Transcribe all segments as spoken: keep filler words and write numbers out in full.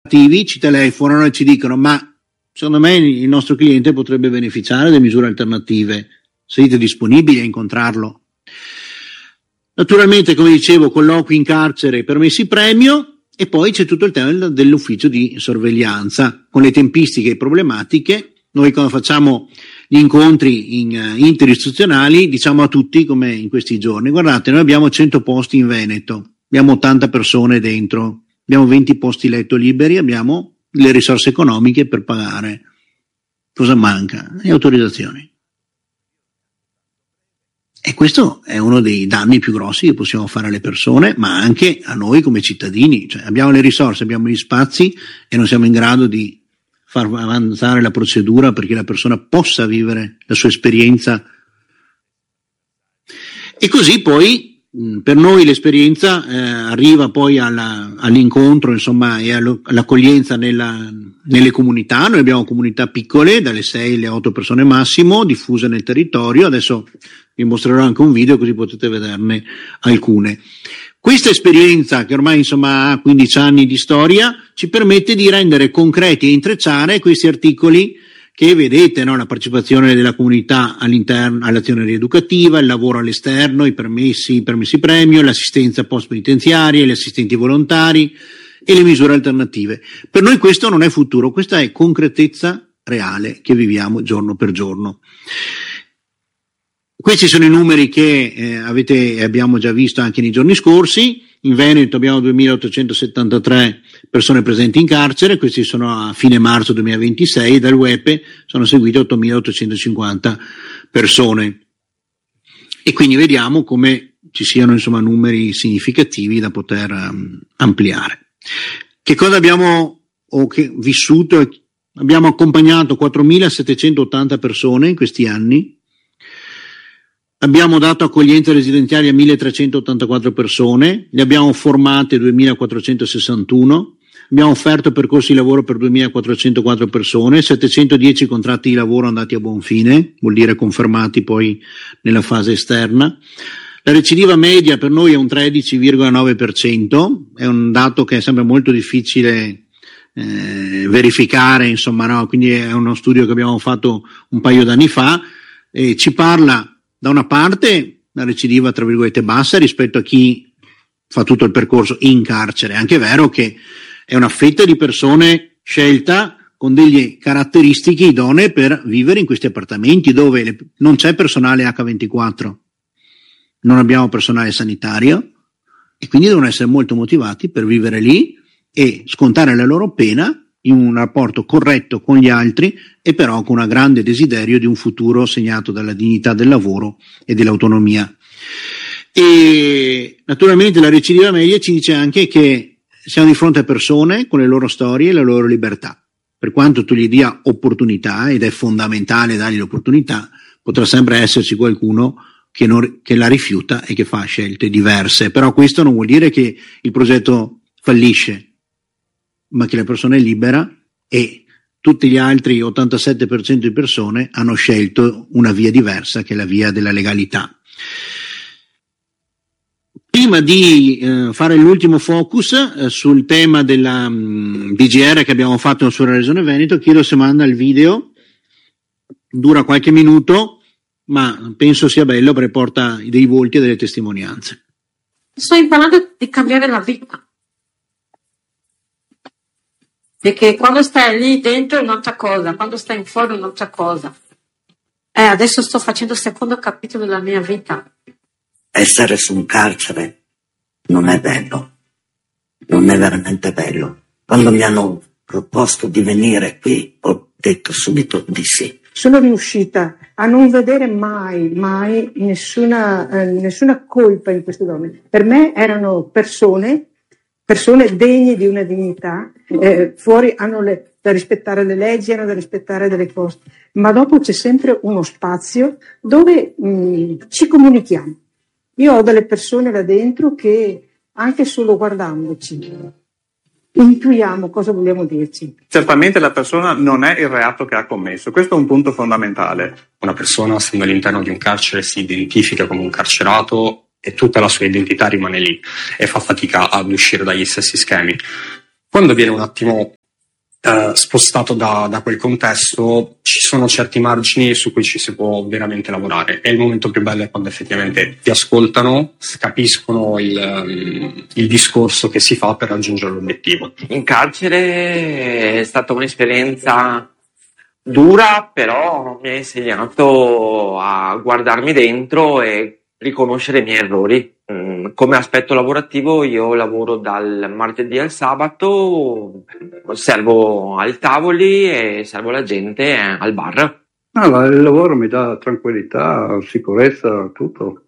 ci telefonano e ci dicono: ma secondo me il nostro cliente potrebbe beneficiare delle misure alternative, siete disponibili a incontrarlo? Naturalmente, come dicevo, colloqui in carcere, permessi premio, e poi c'è tutto il tema dell'ufficio di sorveglianza con le tempistiche problematiche. Noi quando facciamo gli incontri in, uh, interistituzionali diciamo a tutti, come in questi giorni: guardate, noi abbiamo cento posti in Veneto, abbiamo ottanta persone dentro, abbiamo venti posti letto liberi, abbiamo le risorse economiche per pagare. Cosa manca? Le autorizzazioni. E questo è uno dei danni più grossi che possiamo fare alle persone, ma anche a noi come cittadini. Cioè, abbiamo le risorse, abbiamo gli spazi e non siamo in grado di far avanzare la procedura perché la persona possa vivere la sua esperienza. E così poi per noi l'esperienza eh, arriva poi alla, all'incontro, insomma, e all'accoglienza nella, nelle comunità. Noi abbiamo comunità piccole, dalle sei alle otto persone massimo, diffuse nel territorio. Adesso vi mostrerò anche un video così potete vederne alcune. Questa esperienza, che ormai insomma ha quindici anni di storia, ci permette di rendere concreti e intrecciare questi articoli che vedete, no? La partecipazione della comunità all'interno, all'azione rieducativa, il lavoro all'esterno, i permessi, i permessi premio, l'assistenza post-penitenziaria, gli assistenti volontari e le misure alternative. Per noi questo non è futuro, questa è concretezza reale che viviamo giorno per giorno. Questi sono i numeri che eh, avete abbiamo già visto anche nei giorni scorsi. In Veneto abbiamo duemilaottocentosettantatré persone presenti in carcere, questi sono a fine marzo duemilaventisei, e dal W E P E sono seguite ottomilaottocentocinquanta persone. E quindi vediamo come ci siano insomma numeri significativi da poter um, ampliare. Che cosa abbiamo o che, vissuto? Abbiamo accompagnato quattromilasettecentottanta persone in questi anni. Abbiamo dato accoglienza residenziale a milletrecentottantaquattro persone, ne abbiamo formate duemilaquattrocentosessantuno, abbiamo offerto percorsi di lavoro per duemilaquattrocentoquattro persone, settecentodieci contratti di lavoro andati a buon fine, vuol dire confermati poi nella fase esterna. La recidiva media per noi è un tredici virgola nove per cento, è un dato che è sempre molto difficile eh, verificare, insomma, no? Quindi è uno studio che abbiamo fatto un paio d'anni fa e ci parla da una parte una recidiva tra virgolette bassa rispetto a chi fa tutto il percorso in carcere. È anche vero che è una fetta di persone scelta con delle caratteristiche idonee per vivere in questi appartamenti dove le, non c'è personale acca ventiquattro, non abbiamo personale sanitario e quindi devono essere molto motivati per vivere lì e scontare la loro pena in un rapporto corretto con gli altri e però con un grande desiderio di un futuro segnato dalla dignità del lavoro e dell'autonomia. E naturalmente la recidiva media ci dice anche che siamo di fronte a persone con le loro storie e la loro libertà. Per quanto tu gli dia opportunità, ed è fondamentale dargli l'opportunità, potrà sempre esserci qualcuno che, non, che la rifiuta e che fa scelte diverse, però questo non vuol dire che il progetto fallisce, ma che la persona è libera e tutti gli altri ottantasette per cento di persone hanno scelto una via diversa che è la via della legalità. Prima di eh, fare l'ultimo focus eh, sul tema della mh, D G R che abbiamo fatto sulla Regione Veneto, chiedo se manda il video, dura qualche minuto, ma penso sia bello perché porta dei volti e delle testimonianze. Sto imparando di cambiare la vita. Perché quando stai lì dentro è un'altra cosa, quando stai in fuori è un'altra cosa. Eh, adesso sto facendo il secondo capitolo della mia vita. Essere su un carcere non è bello, non è veramente bello. Quando mi hanno proposto di venire qui ho detto subito di sì. Sono riuscita a non vedere mai, mai nessuna, eh, nessuna colpa in queste donne. Per me erano persone persone degne di una dignità, eh, fuori hanno le, da rispettare le leggi, hanno da rispettare delle cose, ma dopo c'è sempre uno spazio dove mh, ci comunichiamo. Io ho delle persone là dentro che anche solo guardandoci intuiamo cosa vogliamo dirci. Certamente la persona non è il reato che ha commesso, questo è un punto fondamentale. Una persona, essendo all'interno di un carcere, si identifica come un carcerato e tutta la sua identità rimane lì e fa fatica ad uscire dagli stessi schemi. Quando viene un attimo eh, spostato da, da quel contesto, ci sono certi margini su cui ci si può veramente lavorare. E il momento più bello è quando effettivamente ti ascoltano, capiscono il, il discorso che si fa per raggiungere l'obiettivo. In carcere è stata un'esperienza dura, però mi ha insegnato a guardarmi dentro e riconoscere i miei errori. Come aspetto lavorativo io lavoro dal martedì al sabato, servo ai tavoli e servo la gente al bar. No, il lavoro mi dà tranquillità, sicurezza, tutto.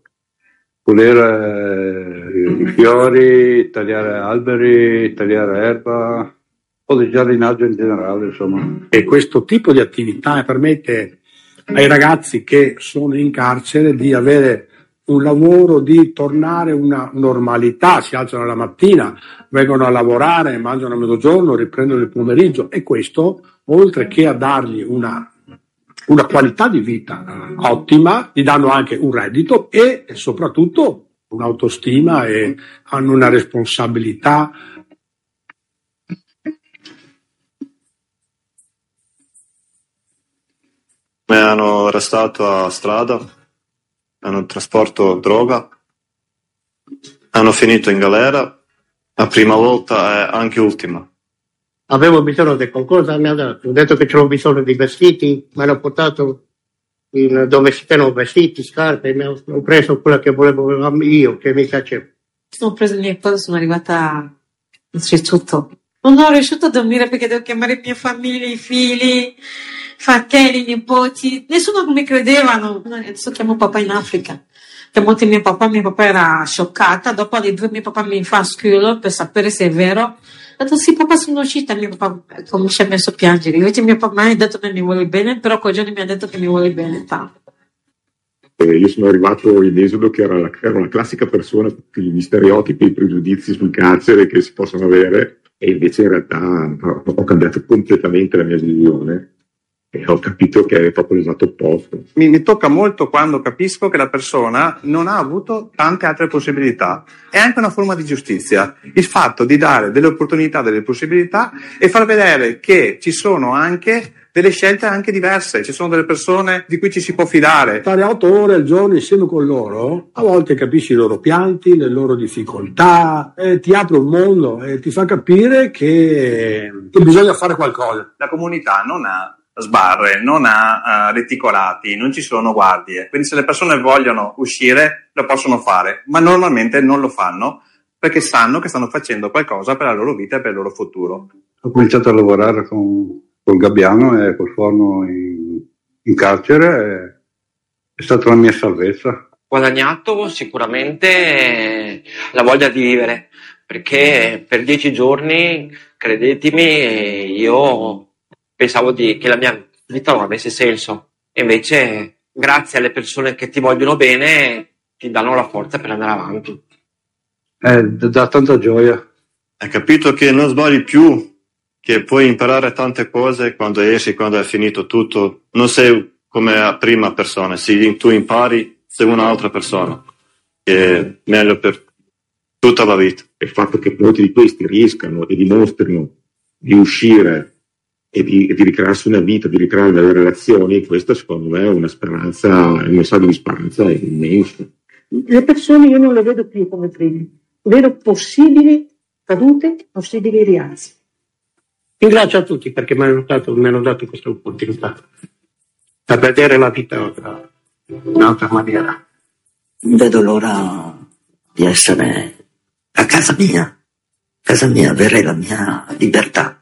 Pulire i fiori, tagliare alberi, tagliare erba, un po' di giardinaggio in generale, insomma. E questo tipo di attività permette ai ragazzi che sono in carcere di avere un lavoro, di tornare a una normalità, si alzano la mattina, vengono a lavorare, mangiano a mezzogiorno, riprendono il pomeriggio, e questo, oltre che a dargli una, una qualità di vita ottima, gli danno anche un reddito e soprattutto un'autostima, e hanno una responsabilità. Mi hanno arrestato a strada, hanno trasportato droga, hanno finito in galera, la prima volta e anche ultima. Avevo bisogno di qualcosa, mi ha dato, ho detto che c'avevo bisogno di vestiti, mi hanno portato in dove si tengono vestiti, scarpe, mi ho, ho preso quella che volevo io, che mi piaceva. Sono preso le mie cose, sono arrivata innanzitutto. Non ho riuscito a dormire perché devo chiamare mia famiglia, i figli, fratelli, nipoti. Nessuno mi credevano. Adesso chiamo papà in Africa. Chiamate mio papà, mio papà era scioccata. Dopo alle due mio papà mi fa scrivere per sapere se è vero. Ho detto sì papà, sono uscita. Mio papà comincia a messo a piangere. Invece mio papà mi ha detto che mi vuole bene, però quel giorno mi ha detto che mi vuole bene tanto. Io sono arrivato in esodo che era, la, era una classica persona, tutti gli stereotipi, i pregiudizi sul carcere che si possono avere, e invece in realtà ho cambiato completamente la mia visione e ho capito che è proprio l'esatto opposto. Mi, mi tocca molto quando capisco che la persona non ha avuto tante altre possibilità. È anche una forma di giustizia, il fatto di dare delle opportunità, delle possibilità e far vedere che ci sono anche delle scelte anche diverse, ci sono delle persone di cui ci si può fidare. Stare otto ore al giorno insieme con loro, a volte capisci i loro pianti, le loro difficoltà, eh, ti apre un mondo e ti fa capire che, che bisogna fare qualcosa. La comunità non ha sbarre, non ha uh, reticolati, non ci sono guardie, quindi se le persone vogliono uscire lo possono fare, ma normalmente non lo fanno perché sanno che stanno facendo qualcosa per la loro vita e per il loro futuro. Ho cominciato a lavorare con col Gabbiano e col Forno in, in carcere, è, è stata la mia salvezza. Guadagnato sicuramente la voglia di vivere, perché per dieci giorni, credetemi, io pensavo di, che la mia vita non avesse senso, e invece grazie alle persone che ti vogliono bene ti danno la forza per andare avanti. Eh, dà tanta gioia. Hai capito che non sbagli più, che puoi imparare tante cose quando esci, quando hai finito tutto. Non sei come la prima persona, se tu impari sei un'altra persona, che è meglio per tutta la vita. Il fatto che molti di questi riescano e dimostrino di uscire e di, e di ricrearsi una vita, di ricreare delle relazioni, questo secondo me è una speranza, un messaggio di speranza immenso. Le persone io non le vedo più come prima, vedo possibili cadute, possibili rialzi. Ringrazio a tutti perché mi hanno dato, mi hanno dato questa opportunità per vedere la vita in un'altra maniera. Non vedo l'ora di essere a casa mia, casa mia, avere la mia libertà.